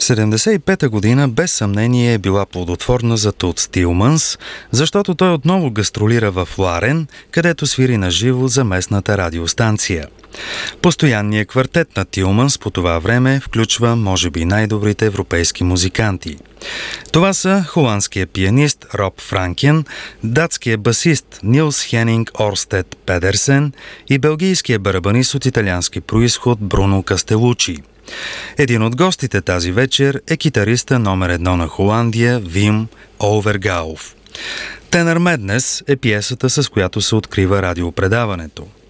75-та година без съмнение е била плодотворна за Тутс Тилманс, защото той отново гастролира в Ларен, където свири на живо за местната радиостанция. Постоянният квартет на Тилманс по това време включва, може би, най-добрите европейски музиканти. Това са холандският пианист Роб Франкен, датският басист Нилс Хенинг Орстед Педерсен и белгийският барабанист от италиански произход Бруно Кастелучи. Един от гостите тази вечер е китариста номер 1 на Холандия Вим Овергауф. Тенър Меднес е пиесата, с която се открива радиопредаването.